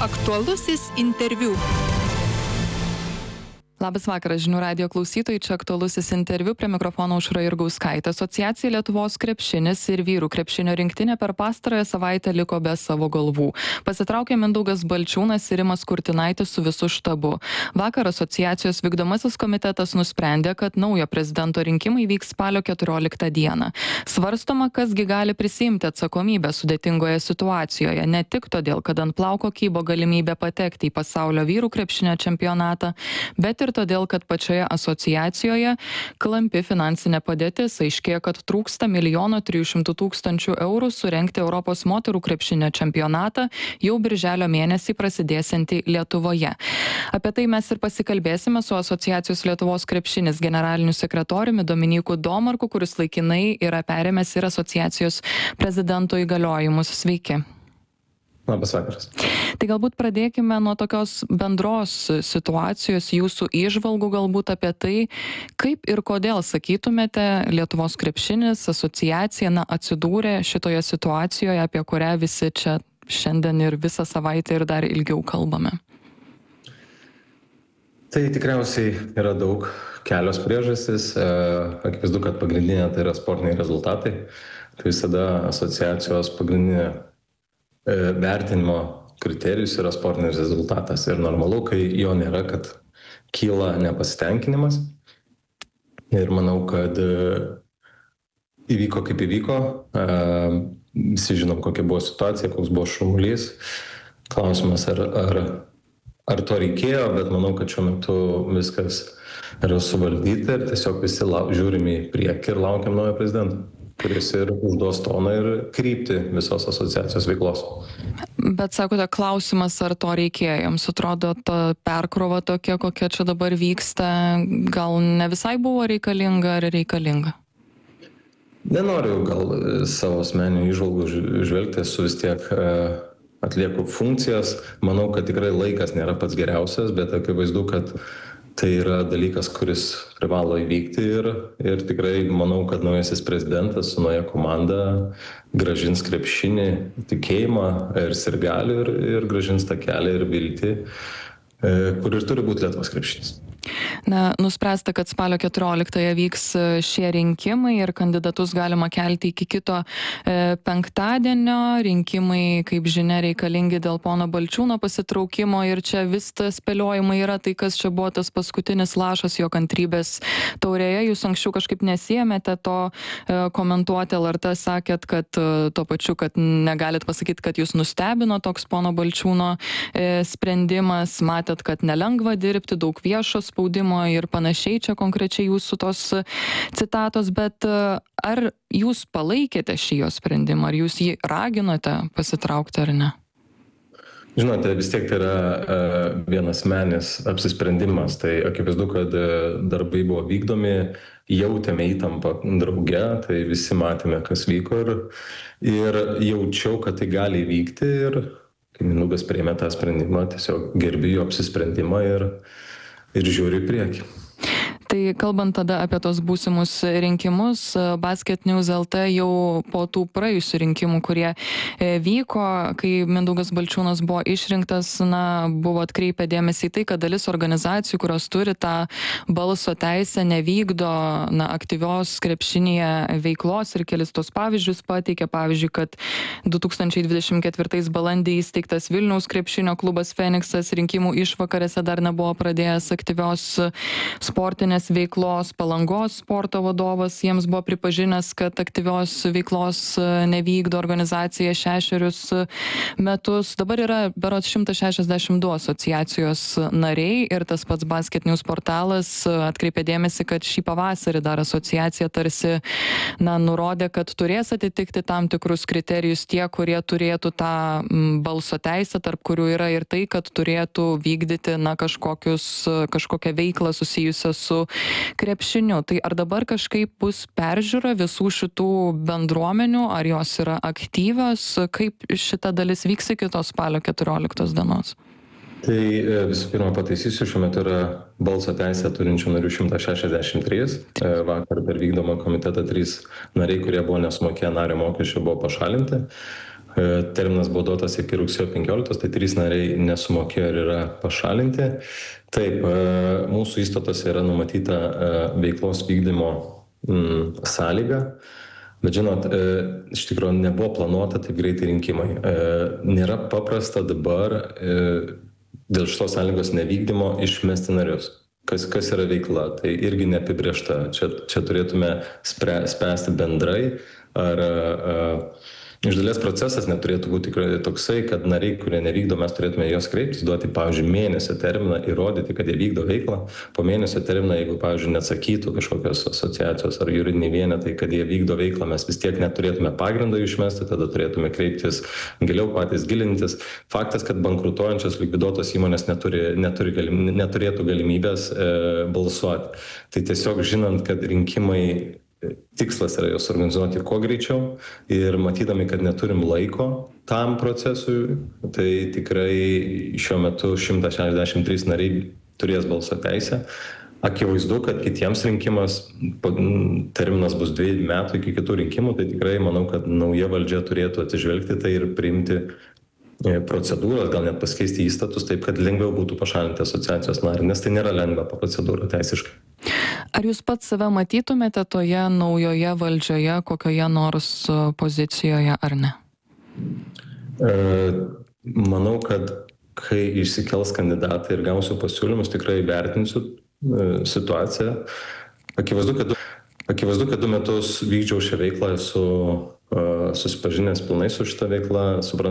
Aktualusis interviu. Labas vakaras, žinių radijo klausytojai, čia aktualusis interviu, prie mikrofono Aušra Jurgauskaitė. Asociacija Lietuvos krepšinis ir vyrų krepšinio rinktinė per pastarąją savaitę liko be savo galvų. Pasitraukė Mindaugas Balčiūnas ir Rimas Kurtinaitis su visu štabu. Vakar asociacijos vykdomasis komitetas nusprendė, kad naujo prezidento rinkimai vyks spalio 14 dieną. Svarstoma, kasgi gali prisiimti atsakomybę sudėtingoje situacijoje, ne tik todėl, kad ant plauko kybo galimybė patekti į pasaulio vyrų krepšinio čempionatą, bet ir todėl, kad pačioje asociacijoje klampi finansinė padėtis, aiškėja, kad trūksta 1 300 000 eurų surengti Europos moterų krepšinio čempionatą jau birželio mėnesį prasidėsiantį Lietuvoje. Apie tai mes ir pasikalbėsime su asociacijos Lietuvos krepšinis generaliniu sekretoriumi Dominyku Domarku, kuris laikinai yra perėmęs ir asociacijos prezidento įgaliojimus. Sveiki. Labas vakaras. Tai galbūt pradėkime nuo tokios bendros situacijos, jūsų įžvalgų galbūt apie tai, kaip ir kodėl, sakytumėte, Lietuvos krepšinis, asociacija atsidūrė šitoje situacijoje, apie kurią visi čia šiandien ir visą savaitę ir dar ilgiau kalbame. Tai tikriausiai yra kelios priežastys. Akivaizdu, kad pagrindinė tai yra sportiniai rezultatai. Tai visada asociacijos pagrindinė vertinimo kriterijus yra sportinis rezultatas. Ir normalu, kai jo nėra, kad kyla nepasitenkinimas. Ir manau, kad įvyko kaip įvyko. Visi žinom, kokia buvo situacija, koks buvo šurmulys. Klausimas, ar to reikėjo, bet manau, kad šiuo metu viskas yra suvaldyta ir tiesiog visi žiūrime į priekį ir laukiam naujo prezidento, kuris ir užduos toną ir kryptį visos asociacijos veiklos. Bet sakote, klausimas, ar to reikėjo? Jums atrodo, ta perkrova tokia, kokia čia dabar vyksta, gal ne visai buvo reikalinga ar reikalinga? Nenoriu gal savo asmeninių įžvalgų žvelgti, esu vis tiek atlieku funkcijas. Manau, kad tikrai laikas nėra pats geriausias, bet akivaizdu, kad tai yra dalykas, kuris privalo įvykti ir tikrai manau, kad naujasis prezidentas su nauja komanda grąžins krepšinį tikėjimą ir sirgalių ir grąžins tą kelią ir viltį, kur ir turi būti Lietuvos krepšinis. Nuspręsta, kad spalio 14 vyks šie rinkimai ir kandidatus galima kelti iki kito penktadienio. Rinkimai, kaip žinia, reikalingi dėl pono Balčiūno pasitraukimo ir čia vis tas spėliojimai yra tai, kas čia buvo tas paskutinis lašas jo kantrybės taurėje. Jūs anksčiau kažkaip nesiėmėte to komentuoti, LRT sakėt, kad tuo pačiu, kad negalit pasakyti, kad jūs nustebino toks pono Balčiūno sprendimas, matėt, kad nelengva dirbti, daug viešo spaudimo ir panašiai, čia konkrečiai jūsų tos citatos, bet ar jūs palaikėte šį jo sprendimą, ar jūs jį raginote pasitraukti ar ne? Žinote, vis tiek tai yra vienasmenis apsisprendimas, tai akivaizdu, kad darbai buvo vykdomi, jautėme įtampą drauge, tai visi matėme, kas vyko ir jaučiau, kad tai gali įvykti ir kai Mindaugas priėmė tą sprendimą, tiesiog gerbiu jo apsisprendimą ir žiūri į priekį. Tai kalbant tada apie tos būsimus rinkimus, Basket News LT jau po tų praėjusių rinkimų, kurie vyko, kai Mindaugas Balčiūnas buvo išrinktas, buvo atkreipę dėmesį į tai, kad dalis organizacijų, kurios turi tą balso teisę, nevykdo aktyvios krepšinėje veiklos ir kelis tos pavyzdžius pateikė. Pavyzdžiui, kad 2024 balandį įsteigtas Vilniaus krepšinio klubas Feniksas rinkimų išvakarėse dar nebuvo pradėjęs aktyvios sportinės veiklos. Palangos sporto vadovas jiems buvo pripažinęs, kad aktyvios veiklos nevykdo organizacija 6 metus. Dabar yra berods 162 asociacijos nariai ir tas pats Basket News portalas atkreipė dėmesį, kad šį pavasarį dar asociacija tarsi nurodė, kad turės atitikti tam tikrus kriterijus tie, kurie turėtų tą balso teisę, tarp kurių yra ir tai, kad turėtų vykdyti kažkokią veiklą susijusią su krepšiniu. Tai ar dabar kažkaip bus peržiūra visų šitų bendruomenių, ar jos yra aktyvios, kaip šita dalis vyks iki tos spalio 14 dienos? Tai visų pirma pataisysiu, šiuo metu yra balso teisę turinčių narių 163. Vakar per vykdomą komitetą 3 nariai, kurie buvo nesumokėję nario mokesčio, buvo pašalinti. Terminas buvo duotas iki rugsėjo 15, tai 3 nariai nesumokėjo ir yra pašalinti. Taip, mūsų įstatuose yra numatyta veiklos vykdymo sąlyga, bet žinot, iš tikrųjų nebuvo planuota taip greitai rinkimai. Nėra paprasta dabar dėl šitos sąlygos nevykdymo išmesti narius. Kas yra veikla, tai irgi neapibriešta. Čia turėtume spręsti bendrai, ar iš dalies procesas neturėtų būti tikrai toksai, kad nariai, kurie nevykdo, mes turėtume juos kreiptis, duoti, pavyzdžiui, mėnesio terminą, įrodyti, kad jie vykdo veiklą. Po mėnesio terminą, jeigu, pavyzdžiui, neatsakytų kažkokios asociacijos ar juridiniai vienetai, kad jie vykdo veiklą, mes vis tiek neturėtume pagrindo išmesti, tada turėtume kreiptis giliau, patys gilintis. Faktas, kad bankrutuojančios likviduotos įmonės neturėtų galimybės balsuoti. Tai tiesiog žinant, kad rinkimai tikslas yra juos organizuoti kuo greičiau ir matydami, kad neturim laiko tam procesui, tai tikrai šiuo metu 163 nariai turės balso teisę. Akivaizdu, kad kitiems rinkimas terminas bus 2 metų iki kitų rinkimų, tai tikrai manau, kad nauja valdžia turėtų atsižvelgti tai ir priimti procedūras, gal net pasikeisti įstatus, taip kad lengviau būtų pašalinti asociacijos narį, nes tai nėra lengva procedūra teisiškai. Ar jūs pats save matytumėte toje naujoje valdžioje, kokioje nors pozicijoje ar ne? Manau, kad kai išsikels kandidatai ir gausiu pasiūlymus, tikrai vertinsiu situaciją. Akivaizdu, kad 2 metus vykdžiau šią veiklą, esu susipažinęs pilnai su šitą veiklą, suprantu,